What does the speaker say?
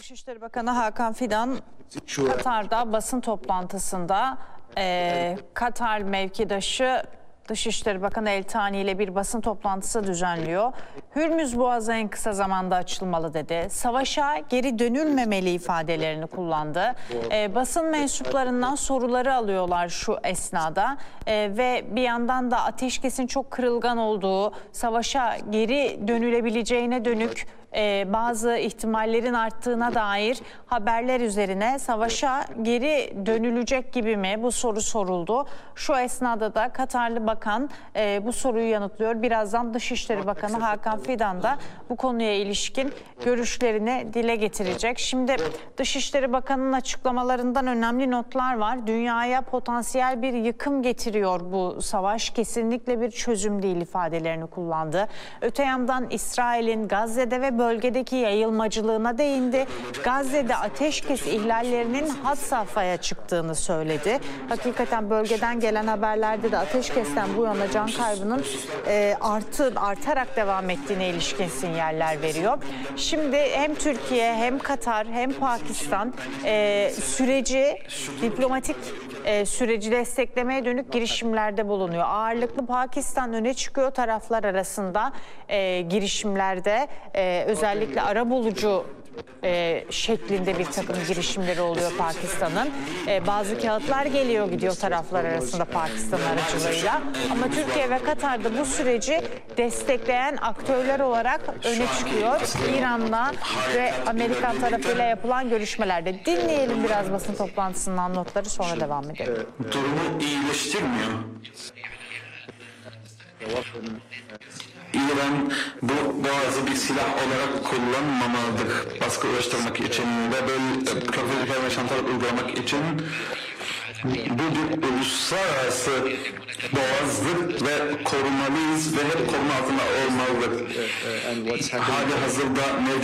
Dışişleri Bakanı Hakan Fidan, Katar'da basın toplantısında Katar mevkidaşı Dışişleri Bakanı El Thani ile bir basın toplantısı düzenliyor. Hürmüz Boğazı en kısa zamanda açılmalı dedi. Savaşa geri dönülmemeli ifadelerini kullandı. Basın mensuplarından soruları alıyorlar şu esnada. Ve bir yandan da ateşkesin çok kırılgan olduğu, savaşa geri dönülebileceğine dönük bazı ihtimallerin arttığına dair haberler üzerine savaşa geri dönülecek gibi mi? Bu soru soruldu. Şu esnada da Katarlı Bakan bu soruyu yanıtlıyor. Birazdan Dışişleri Bakanı Hakan Fidan da bu konuya ilişkin görüşlerini dile getirecek. Şimdi Dışişleri Bakanı'nın açıklamalarından önemli notlar var. Dünyaya potansiyel bir yıkım getiriyor bu savaş. Kesinlikle bir çözüm değil ifadelerini kullandı. Öte yandan İsrail'in Gazze'de ve bölgedeki yayılmacılığına değindi. Gazze'de ateşkes ihlallerinin had safhaya çıktığını söyledi. Hakikaten bölgeden gelen haberlerde de ateşkesten bu yana can kaybının artarak devam ettiğine ilişkin sinyaller veriyor. Şimdi hem Türkiye hem Katar hem Pakistan diplomatik süreci desteklemeye dönük girişimlerde bulunuyor. Ağırlıklı Pakistan öne çıkıyor taraflar arasında girişimlerde. Özellikle arabulucu şeklinde bir takım girişimleri oluyor Pakistan'ın. Bazı kağıtlar geliyor gidiyor taraflar arasında Pakistan aracılığıyla. Ama Türkiye ve Katar'da bu süreci destekleyen aktörler olarak öne çıkıyor. İran'la ve Amerikan tarafıyla yapılan görüşmelerde. Dinleyelim biraz basın toplantısından notları, sonra devam edelim. Durumu iyileştirmiyor. İran bu boğazı bir silah olarak kullanmamalıdır. Baskı ulaştırmak için ve böyle provokasyonel ve şantaj uygulamak için bu bir uluslararası boğazdır ve korumalıyız ve hep koruma altında olmalıdır. Hali hazırda mevcut